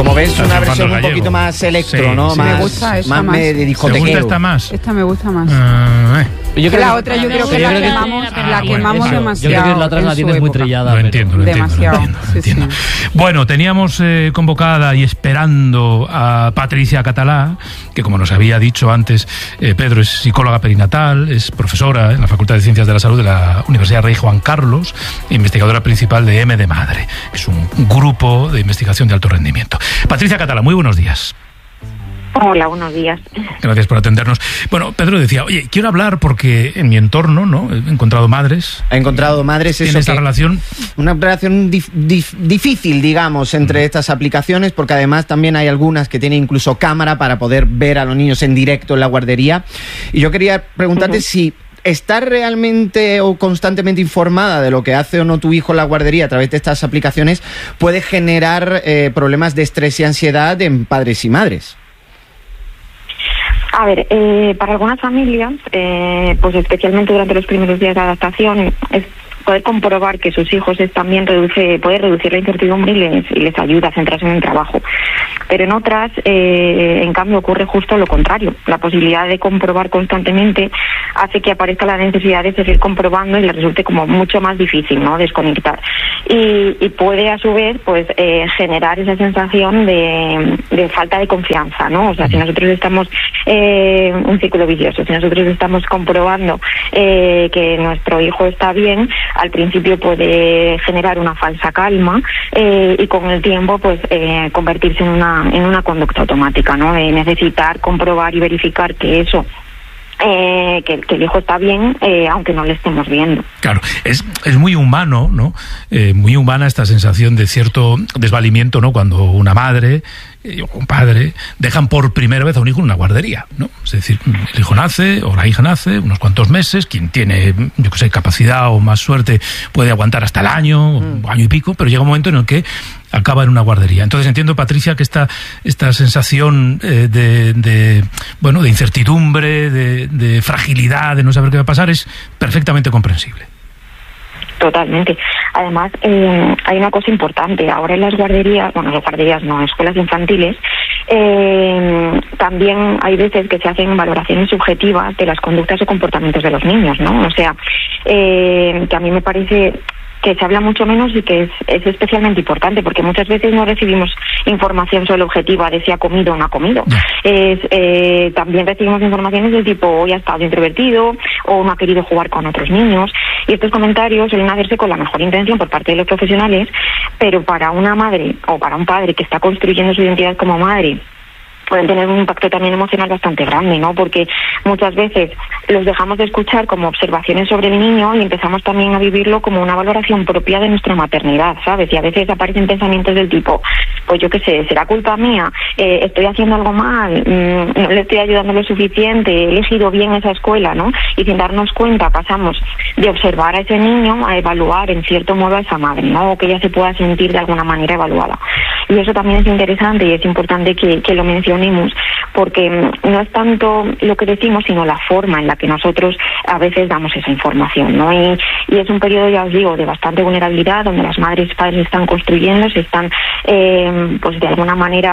como ves, una versión un poquito más electro, ¿no? Sí. Más, Me gusta esa más de discotequeo. ¿Te gusta esta más? Esta me gusta más. Yo creo la otra yo creo que la quemamos demasiado. Yo creo que la otra la tienes muy trillada. Lo entiendo. Demasiado. Sí. Bueno, teníamos convocada y esperando a Patricia Català, que como nos había dicho antes, Pedro es psicóloga perinatal, es profesora en la Facultad de Ciencias de la Salud de la Universidad Rey Juan Carlos, investigadora principal de M de Madre, que es un grupo de investigación de alto rendimiento. Patricia Català, muy buenos días. Hola, buenos días. Gracias por atendernos. Bueno, Pedro decía, oye, quiero hablar porque en mi entorno, ¿no? He encontrado madres. Tiene esta relación. Una relación difícil, digamos, entre estas aplicaciones, porque además también hay algunas que tienen incluso cámara para poder ver a los niños en directo en la guardería. Y yo quería preguntarte si ¿estás realmente o constantemente informada de lo que hace o no tu hijo en la guardería a través de estas aplicaciones puede generar problemas de estrés y ansiedad en padres y madres? A ver, para algunas familias, pues especialmente durante los primeros días de adaptación, es poder comprobar que sus hijos también puede reducir la incertidumbre y les ayuda a centrarse en el trabajo. Pero en otras, en cambio, ocurre justo lo contrario. La posibilidad de comprobar constantemente hace que aparezca la necesidad de seguir comprobando y les resulte como mucho más difícil, ¿no?, desconectar. Y puede, a su vez, pues generar esa sensación de falta de confianza, ¿no? O sea, si nosotros estamos un círculo vicioso, si nosotros estamos comprobando que nuestro hijo está bien, al principio puede generar una falsa calma y con el tiempo pues convertirse en una conducta automática, ¿no? De necesitar comprobar y verificar que eso que el hijo está bien, aunque no le estemos viendo. Claro, es muy humano, ¿no? Muy humana esta sensación de cierto desvalimiento, ¿no? Cuando una madre o un padre dejan por primera vez a un hijo en una guardería, ¿no? Es decir, el hijo nace o la hija nace unos cuantos meses, quien tiene, yo que sé, capacidad o más suerte puede aguantar hasta el año, un año y pico, pero llega un momento en el que acaba en una guardería. Entonces entiendo, Patricia, que esta sensación de incertidumbre, de fragilidad, de no saber qué va a pasar, es perfectamente comprensible. Totalmente. Además, hay una cosa importante. Ahora en las guarderías, escuelas infantiles, también hay veces que se hacen valoraciones subjetivas de las conductas o comportamientos de los niños, ¿no? O sea, que a mí me parece que se habla mucho menos y que es especialmente importante, porque muchas veces no recibimos información solo objetiva de si ha comido o no ha comido. También recibimos informaciones del tipo, hoy ha estado introvertido o no ha querido jugar con otros niños, y estos comentarios suelen hacerse con la mejor intención por parte de los profesionales, pero para una madre o para un padre que está construyendo su identidad como madre, pueden tener un impacto también emocional bastante grande, ¿no? Porque muchas veces los dejamos de escuchar como observaciones sobre el niño y empezamos también a vivirlo como una valoración propia de nuestra maternidad, ¿sabes? Y a veces aparecen pensamientos del tipo, pues yo qué sé, ¿será culpa mía? ¿Estoy haciendo algo mal? ¿No le estoy ayudando lo suficiente? ¿He elegido bien esa escuela, no? Y sin darnos cuenta pasamos de observar a ese niño a evaluar en cierto modo a esa madre, ¿no? O que ella se pueda sentir de alguna manera evaluada. Y eso también es interesante y es importante que lo mencionemos, porque no es tanto lo que decimos, sino la forma en la que nosotros a veces damos esa información, ¿no? Y es un periodo, ya os digo, de bastante vulnerabilidad, donde las madres y padres están construyendo, se están, pues de alguna manera,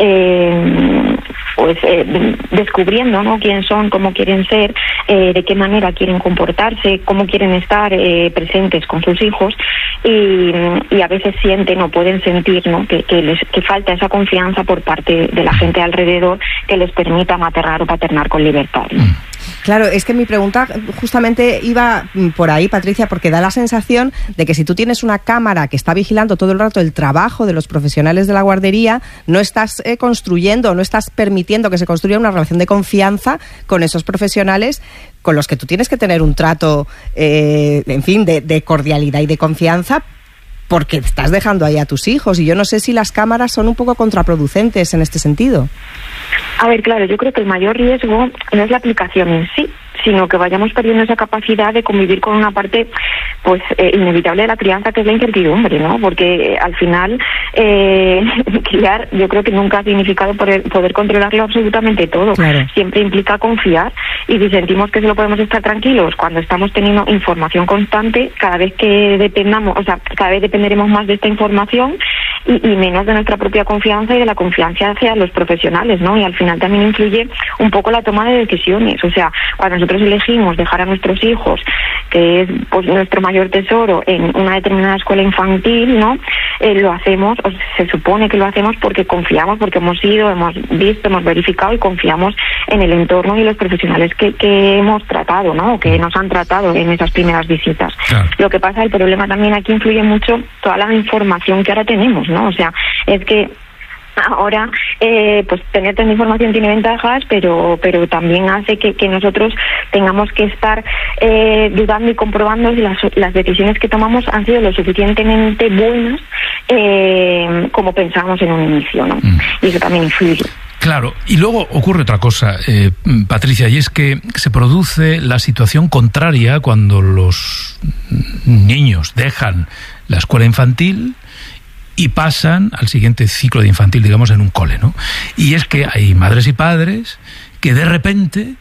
descubriendo, ¿no?, quién son, cómo quieren ser, de qué manera quieren comportarse, cómo quieren estar presentes con sus hijos, y a veces sienten o pueden sentir, ¿no?, que falta esa confianza por parte de la gente alrededor que les permita maternar o paternar con libertad, ¿no? Claro, es que mi pregunta justamente iba por ahí, Patricia, porque da la sensación de que si tú tienes una cámara que está vigilando todo el rato el trabajo de los profesionales de la guardería, no estás construyendo, no estás permitiendo que se construya una relación de confianza con esos profesionales con los que tú tienes que tener un trato, de cordialidad y de confianza, porque estás dejando ahí a tus hijos. Y yo no sé si las cámaras son un poco contraproducentes en este sentido. A ver, claro, yo creo que el mayor riesgo no es la aplicación en sí, sino que vayamos perdiendo esa capacidad de convivir con una parte pues inevitable de la crianza, que es la incertidumbre, ¿no? Porque al final criar, yo creo que nunca ha significado poder controlarlo absolutamente todo. Claro. Siempre implica confiar, y si sentimos que solo podemos estar tranquilos cuando estamos teniendo información constante, cada vez que dependamos, o sea, cada vez dependeremos más de esta información y menos de nuestra propia confianza y de la confianza hacia los profesionales, ¿no? Y al final también influye un poco la toma de decisiones. O sea, cuando nosotros elegimos dejar a nuestros hijos, que es pues nuestro mayor tesoro, en una determinada escuela infantil, ¿no? Lo hacemos, o se supone que lo hacemos porque confiamos, porque hemos ido, hemos visto, hemos verificado y confiamos en el entorno y los profesionales que hemos tratado, ¿no? O que nos han tratado en esas primeras visitas. Claro. Lo que pasa, el problema también aquí influye mucho toda la información que ahora tenemos, ¿no? O sea, es que ahora pues tener tanta información tiene ventajas, pero también hace que nosotros tengamos que estar dudando y comprobando si las decisiones que tomamos han sido lo suficientemente buenas como pensábamos en un inicio, ¿no? Y eso también influye. Claro, y luego ocurre otra cosa, Patricia, y es que se produce la situación contraria cuando los niños dejan la escuela infantil y pasan al siguiente ciclo de infantil, digamos, en un cole, ¿no? Y es que hay madres y padres que de repente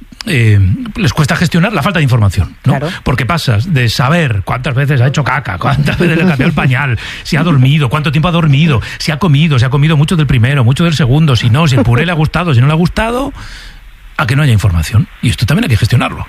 les cuesta gestionar la falta de información, ¿no? Claro. Porque pasas de saber cuántas veces ha hecho caca, cuántas veces le ha cambiado el pañal, si ha dormido, cuánto tiempo ha dormido, si ha comido mucho del primero, mucho del segundo, si no, si el puré le ha gustado, si no le ha gustado, a que no haya información. Y esto también hay que gestionarlo.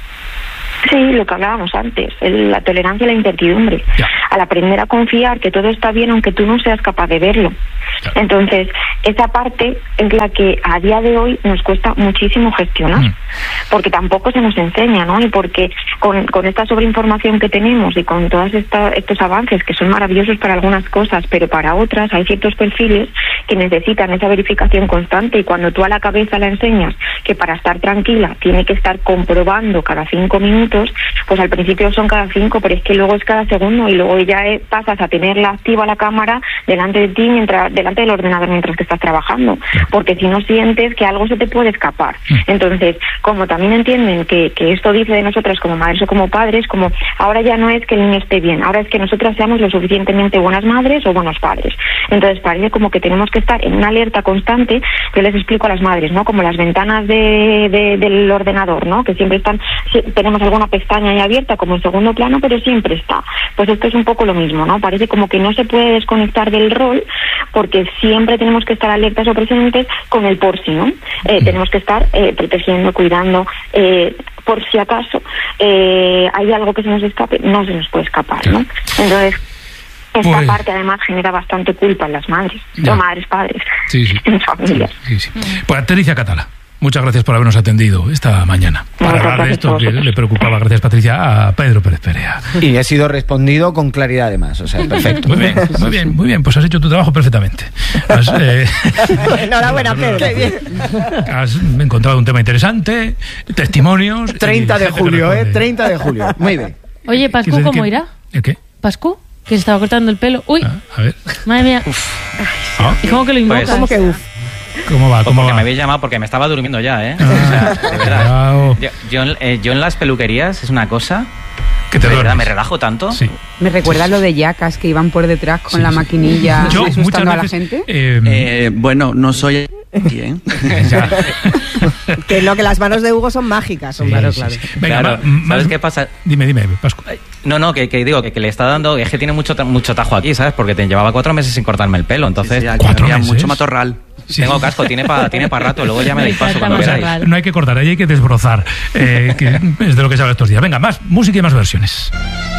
Sí, lo que hablábamos antes, la tolerancia a la incertidumbre. Ya. Al aprender a confiar que todo está bien aunque tú no seas capaz de verlo. Claro. Entonces, esa parte es la que a día de hoy nos cuesta muchísimo gestionar, porque tampoco se nos enseña, ¿no? Y porque con esta sobreinformación que tenemos y con todos estos avances que son maravillosos para algunas cosas, pero para otras hay ciertos perfiles que necesitan esa verificación constante, y cuando tú a la cabeza la enseñas que para estar tranquila tiene que estar comprobando cada 5 minutos, pues al principio son cada 5, pero es que luego es cada segundo, y luego ya pasas a tenerla activa la cámara delante de ti, delante del ordenador mientras que estás trabajando, porque si no sientes que algo se te puede escapar. Entonces, como también entienden que esto dice de nosotras como madres o como padres, como ahora ya no es que el niño esté bien, ahora es que nosotras seamos lo suficientemente buenas madres o buenos padres. Entonces parece como que tenemos que estar en una alerta constante. Yo les explico a las madres, ¿no? Como las ventanas del ordenador, ¿no? Que siempre tenemos alguna pestaña ahí abierta como en segundo plano, pero siempre está. Pues esto es un poco lo mismo, ¿no? Parece como que no se puede desconectar del rol, porque siempre tenemos que estar alertas o presentes con el por sí, ¿no? Tenemos que estar protegiendo, cuidando, por si acaso hay algo que se nos escape, no se nos puede escapar, ¿no? Entonces, esta parte además genera bastante culpa en las madres, o madres, padres, en familias. Sí. Pues Patricia Catala, muchas gracias por habernos atendido esta mañana para hablar de esto que le preocupaba, gracias Patricia, a Pedro Pérez Perea. Y ha sido respondido con claridad además, o sea, perfecto. Muy bien, pues has hecho tu trabajo perfectamente. Enhorabuena, Pedro. Qué bien. Has encontrado un tema interesante, testimonios. 30 de julio, 30 de julio. Muy bien. Oye, Pascu, ¿cómo irá? ¿El qué? ¿Pascu? Que se estaba cortando el pelo. Uy, a ver. Madre mía. ¿Y cómo que lo invocas? ¿Cómo que uf? ¿Cómo va? Porque me habéis llamado porque me estaba durmiendo ya, ¿eh? O sea, de verdad. Yo en las peluquerías es una cosa que te me relajo tanto. Sí. Me recuerda lo de yacas que iban por detrás con la maquinilla Yo, asustando a la veces, gente. Bueno, no soy bien. Que lo que las manos de Hugo son mágicas. Claro. Venga, claro. ¿Sabes qué pasa? Dime, Pascu. No, que digo que le está dando, es que tiene mucho tajo aquí, ¿sabes? Porque te llevaba 4 meses sin cortarme el pelo, entonces... Sí, 4 meses. Mucho matorral. Sí. Tengo casco, tiene para rato, luego ya me dais paso cuando queráis. No hay que cortar, ahí hay que desbrozar, que es de lo que se habla estos días. Venga, más música y más versiones.